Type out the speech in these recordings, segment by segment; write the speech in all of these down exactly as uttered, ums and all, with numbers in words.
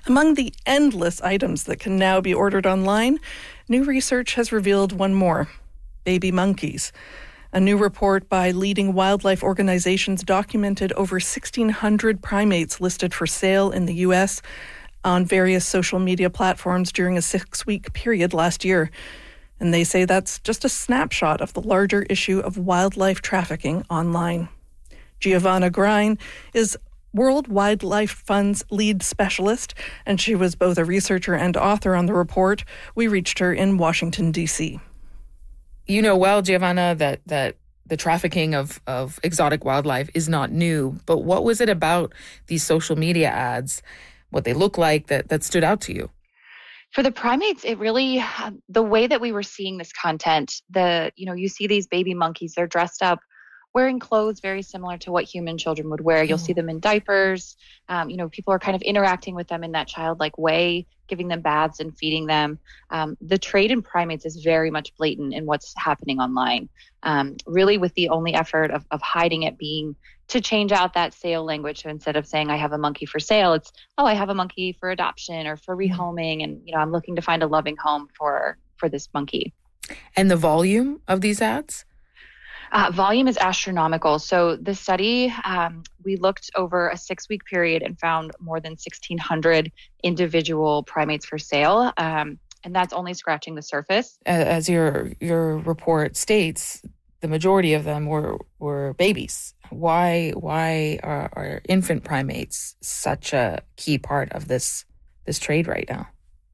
Among the endless items that can now be ordered online, new research has revealed one more: baby monkeys. A new report by leading wildlife organizations documented over sixteen hundred primates listed for sale in the U S on various social media platforms during a six-week period last year. And they say that's just a snapshot of the larger issue of wildlife trafficking online. Giovanna Grein is World Wildlife Fund's lead specialist, and she was both a researcher and author on the report. We reached her in Washington, D C. You know well, Giovanna, that, that the trafficking of, of exotic wildlife is not new. But what was it about these social media ads, what they look like, that, that stood out to you? For the primates, it really, the way that we were seeing this content, the, you know, you see these baby monkeys, they're dressed up, wearing clothes very similar to what human children would wear. You'll see them in diapers. Um, you know, people are kind of interacting with them in that childlike way, giving them baths and feeding them. Um, the trade in primates is very much blatant in what's happening online, um, really with the only effort of, of hiding it being to change out that sale language. So instead of saying I have a monkey for sale, it's, oh, I have a monkey for adoption or for rehoming. And, you know, I'm looking to find a loving home for, for this monkey. And the volume of these ads? Uh, volume is astronomical. So the study, um, we looked over a six-week period and found more than sixteen hundred individual primates for sale, um, and that's only scratching the surface. As your your report states, the majority of them were were babies. Why why are, are infant primates such a key part of this this trade right now?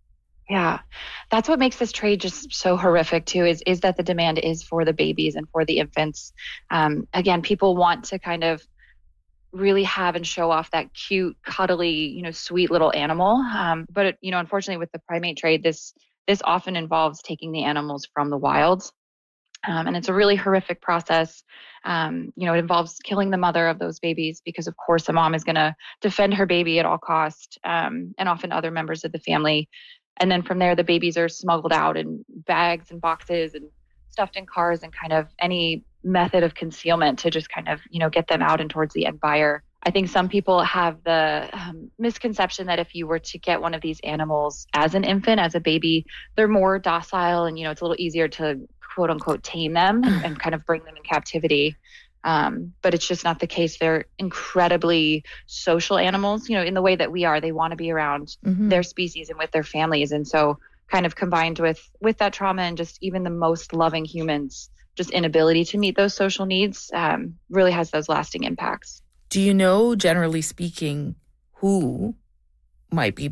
Yeah, that's what makes this trade just so horrific too, is, is that the demand is for the babies and for the infants. Um, again, people want to kind of really have and show off that cute, cuddly, you know, sweet little animal. Um, but, it, you know, unfortunately with the primate trade, this this often involves taking the animals from the wild. Um, and it's a really horrific process. Um, you know, it involves killing the mother of those babies because, of course, the mom is going to defend her baby at all cost, um, and often other members of the family. And then from there, the babies are smuggled out in bags and boxes and stuffed in cars and kind of any method of concealment to just kind of, you know, get them out and towards the end buyer. I think some people have the um, misconception that if you were to get one of these animals as an infant, as a baby, they're more docile and, you know, it's a little easier to quote unquote tame them and, and kind of bring them in captivity. Um, but it's just not the case. They're incredibly social animals, you know, in the way that we are. They want to be around mm-hmm. their species and with their families. And so kind of combined with, with that trauma and just even the most loving humans, just inability to meet those social needs um, really has those lasting impacts. Do you know, generally speaking, who might be